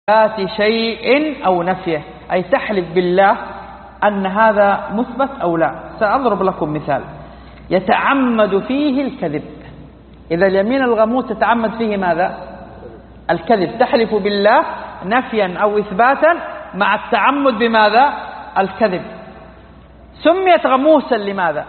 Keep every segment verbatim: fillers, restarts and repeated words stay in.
ذات شيء أو نفيه، أي تحلف بالله أن هذا مثبت أو لا. سأضرب لكم مثال يتعمد فيه الكذب. إذا اليمين الغموس تتعمد فيه ماذا؟ الكذب، تحلف بالله نفيا أو إثباتا مع التعمد بماذا؟ الكذب. سميت غموسا لماذا؟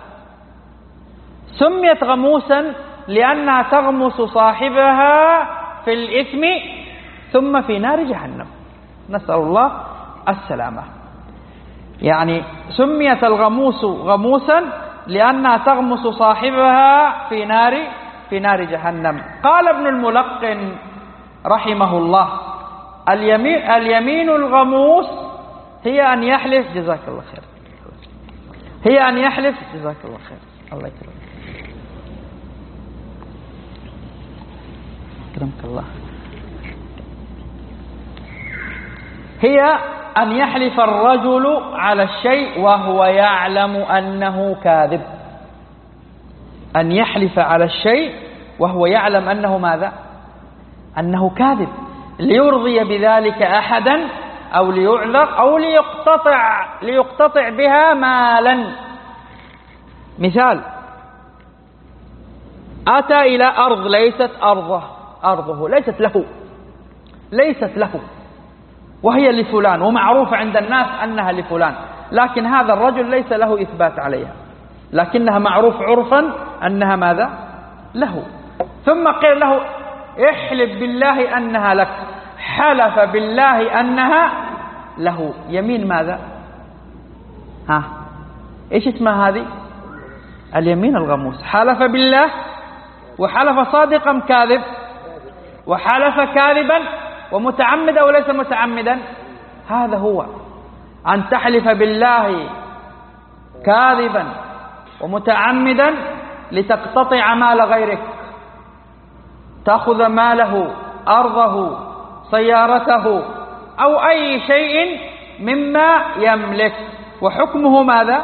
سميت غموسا لأنها تغمس صاحبها في الإثم ثم في نار جهنم، نسأل الله السلامة. يعني سميت الغموس غموسا لأنها تغمس صاحبها في نار في نار جهنم. قال ابن الملقن رحمه الله: اليمين, اليمين الغموس هي أن يحلف، جزاك الله خير، هي أن يحلف، جزاك الله خير، الله يكرمك، أكرمك الله، هي أن يحلف الرجل على الشيء وهو يعلم أنه كاذب. أن يحلف على الشيء وهو يعلم أنه ماذا؟ أنه كاذب، ليرضي بذلك أحدا أو ليعذر أو ليقتطع ليقتطع بها مالا. مثال: أتى إلى أرض ليست أرضه أرضه ليست له ليست له وهي لفلان، ومعروف عند الناس أنها لفلان، لكن هذا الرجل ليس له إثبات عليها، لكنها معروف عرفا أنها ماذا؟ له. ثم قيل له: احلف بالله أنها لك، حلف بالله أنها له. يمين ماذا؟ ها إيش اسمها هذه؟ اليمين الغموس. حلف بالله، وحلف صادقا كاذب، وحلف كاذبا ومتعمد أو ليس متعمدا. هذا هو أن تحلف بالله كاذبا ومتعمدا لتقتطع مال غيرك، تأخذ ماله، أرضه، سيارته، أو أي شيء مما يملك، وحكمه ماذا؟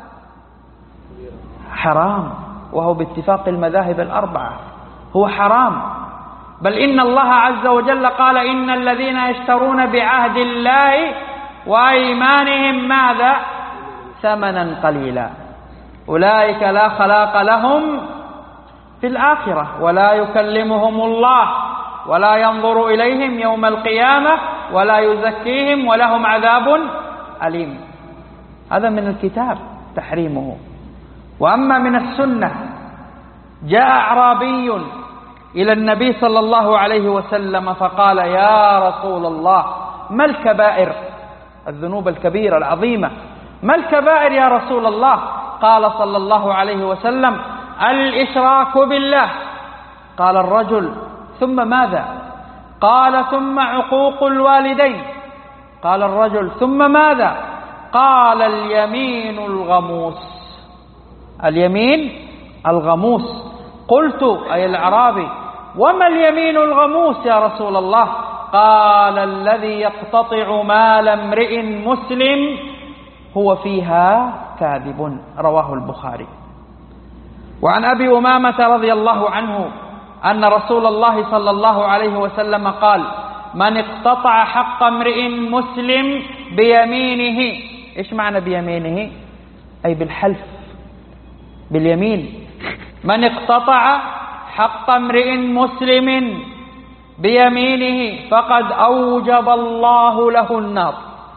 حرام، وهو باتفاق المذاهب الأربعة هو حرام. بل إن الله عز وجل قال: إن الذين يشترون بعهد الله وأيمانهم ماذا؟ ثمنا قليلا أولئك لا خلاق لهم في الآخرة ولا يكلمهم الله ولا ينظر إليهم يوم القيامة ولا يزكيهم ولهم عذاب أليم. هذا من الكتاب تحريمه. وأما من السنة: جاء أعرابي إلى النبي صلى الله عليه وسلم فقال: يا رسول الله، ما الكبائر؟ الذنوب الكبيرة العظيمة، ما الكبائر يا رسول الله؟ قال صلى الله عليه وسلم: الإشراك بالله. قال الرجل: ثم ماذا؟ قال: ثم عقوق الوالدين. قال الرجل: ثم ماذا؟ قال: اليمين الغموس. اليمين الغموس. قلت: أي الأعرابي، وما اليمين الغموس يا رسول الله؟ قال: الذي يقتطع مال امرئ مسلم هو فيها كاذب. رواه البخاري. وعن أبي أمامة رضي الله عنه أن رسول الله صلى الله عليه وسلم قال: من اقتطع حق امرئ مسلم بيمينه. إيش معنى بيمينه؟ أي بالحلف، باليمين. من اقتطع حق امرئ مسلم بيمينه فقد أوجب الله له النار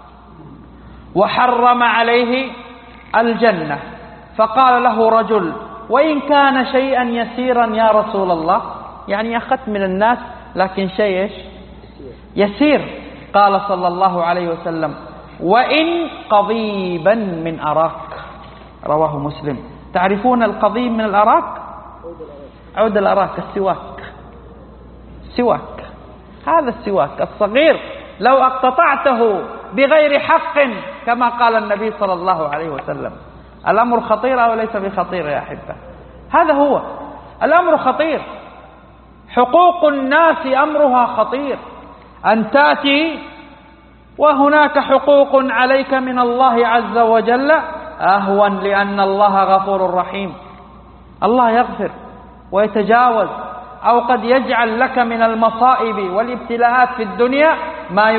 وحرم عليه الجنة. فقال له رجل: وإن كان شيئا يسيرا يا رسول الله؟ يعني أخذت من الناس لكن شيء إيش؟ يسير. قال صلى الله عليه وسلم: وإن قضيبا من أراك. رواه مسلم. تعرفون القضيب من الأراك؟ عود الأراك، السواك. سواك، هذا السواك الصغير لو اقتطعته بغير حق كما قال النبي صلى الله عليه وسلم. الأمر خطير أو ليس بخطير يا أحبة؟ هذا هو الأمر خطير. حقوق الناس أمرها خطير. أن تأتي وهناك حقوق عليك من الله عز وجل أهون، لأن الله غفور رحيم. الله يغفر ويتجاوز، أو قد يجعل لك من المصائب والابتلاءات في الدنيا ما